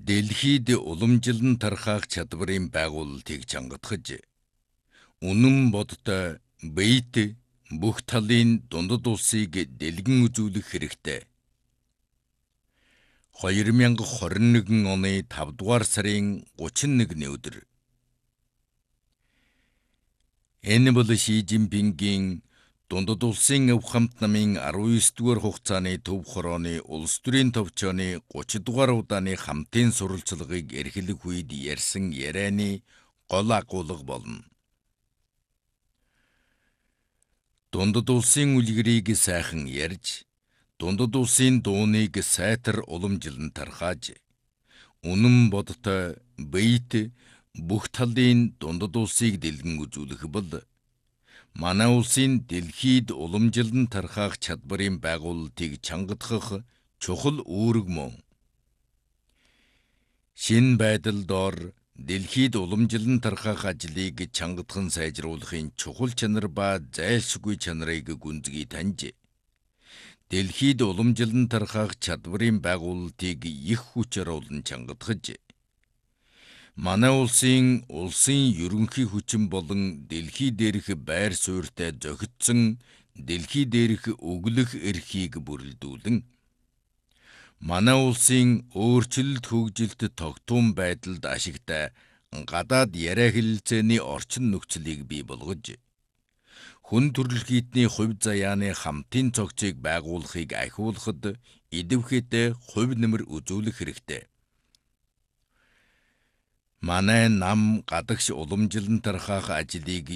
Дэлхийд уламжлан тархах чадварын байгуулалтыг чангатгаж, үнэн бодтой биет бүх талын дундад улсыг дэлгэн үзүүлэх хэрэгтэй. 2021 оны 5 дугаар сарын 31-ний өдөр. Энэ бол Ши Жинпингийн дундад улсын өв хамт намын 19-р хугацааны төв хорооны улс төрийн товчооны 30-р удааны хамтын сурвалжлагыг эрхлэх үед ярьсан ярианы гол агуулга болно. Дундад улсын үлгэрийг сайхан ярьж, дундад улсын дууныг сайтар уламжлан тархааж, үнэн бодтой биет бүх талын дундад улсыг дэлгэн үзүүлэх бол манай улсын дэлхийд уламжлан тархах чадварын байгуулалтыг чангатгах чухал үүрэг мөн. Шинэ байдал доор дэлхийд уламжлан тархах ажлыг чангатхан сайжруулахын чухал чанар ба зайлшгүй чанарыг гүнзгий таньж, дэлхийд уламжлан тархах чадварын байгуулалтыг их хүчээр олон чангатгаж, манай улсын ерөнхий хүчин болон дэлхий дээрх байр суурьтай зохицсон дэлхий дээрх өглөх эрхийг бүрэлдүүлэн, манай улсын өөрчлөлт хөгжилт тогтвортой байдалд ашигтай гадаад яриа хэлэлцээний орчин нөхцөлийг бий болгож, хүн төрөлхтний хувь заяаны хамтын цогцыг байгуулахыг ахиулахад идэвхтэй хувь нэмэр үзүүлэх хэрэгтэй. Манай нам гадагш уламжлан тархах ажлыг